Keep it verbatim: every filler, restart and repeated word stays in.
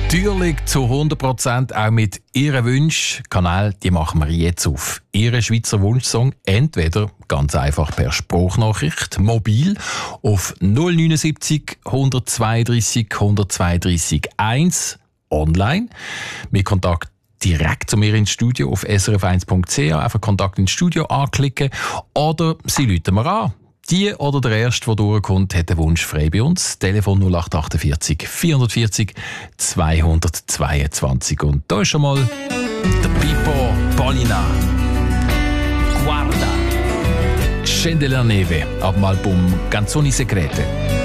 Natürlich zu hundert Prozent auch mit Ihren Wünschen. Kanal, die machen wir jetzt auf. Ihren Schweizer Wunschsong entweder ganz einfach per Sprachnachricht, mobil auf null neunundsiebzig, hundertzweiunddreissig, hundertzweiunddreissig eins, online mit Kontakt direkt zu mir ins Studio auf s r f eins punkt c h, einfach Kontakt ins Studio anklicken oder Sie rufen mir an. Die oder der Erste, der durchkommt, hat den Wunsch frei bei uns. Telefon null acht achtundvierzig, vierhundertvierzig, zweihundertzweiundzwanzig. Und da ist schon mal der Pippo Polina. Guarda. Scende la neve ab dem Album Canzoni Secrete.